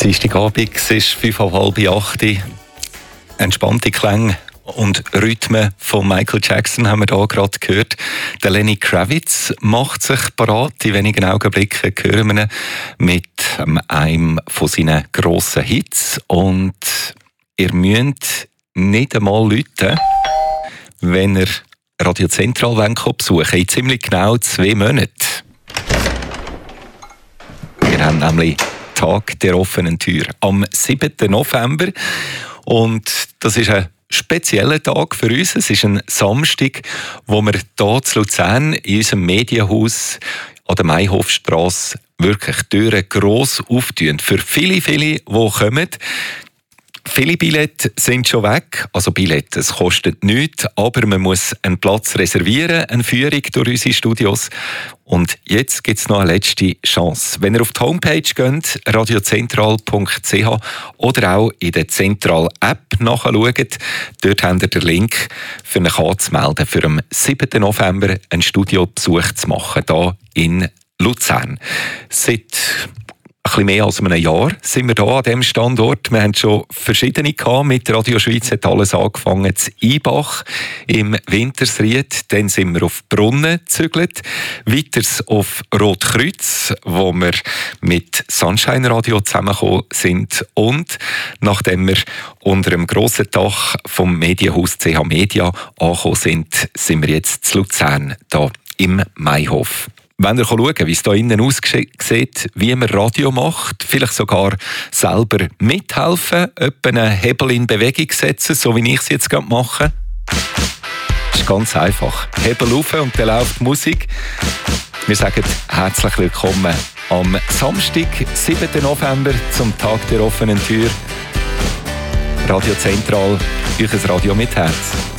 Dienstagabend, es ist 7:30. Entspannte Klänge und Rhythmen von Michael Jackson haben wir hier gerade gehört. Der Lenny Kravitz macht sich parat. In wenigen Augenblicken hören wir ihn mit einem von seinen grossen Hits. Und ihr müsst nicht einmal läuten, wenn ihr Radio Zentral besuchen in ziemlich genau 2 Monaten. Wir haben nämlich Tag der offenen Tür am 7. November. Und das ist ein spezieller Tag für uns. Es ist ein Samstag, wo wir hier zu Luzern in unserem Medienhaus an der Mayhofstrasse wirklich die Türen gross auftun. Für viele, die kommen. Viele Billette sind schon weg. Also Billette, es kostet nichts, aber man muss einen Platz reservieren, eine Führung durch unsere Studios. Und jetzt gibt es noch eine letzte Chance. Wenn ihr auf die Homepage geht, radiozentral.ch oder auch in der Zentral-App nachschaut, dort habt ihr den Link, für euch anzumelden, für am 7. November einen Studiobesuch zu machen, hier in Luzern. Seit ein bisschen mehr als einem Jahr sind wir hier an diesem Standort. Wir haben schon verschiedene gehabt. Mit Radio Schweiz hat alles angefangen zu Ibach im Wintersried. Dann sind wir auf Brunnen gezügelt. Weiters auf Rotkreuz, wo wir mit Sunshine Radio zusammengekommen sind. Und nachdem wir unter dem grossen Dach vom Medienhaus CH Media angekommen sind, sind wir jetzt zu Luzern, hier im Mayhof. Wenn ihr schauen, wie es hier innen aussieht, wie man Radio macht, vielleicht sogar selber mithelfen, etwa einen Hebel in Bewegung setzen, so wie ich es jetzt gerade mache. Das ist ganz einfach. Hebel rauf und dann läuft Musik. Wir sagen herzlich willkommen am Samstag, 7. November, zum Tag der offenen Tür. Radio Zentral, euer Radio mit Herz.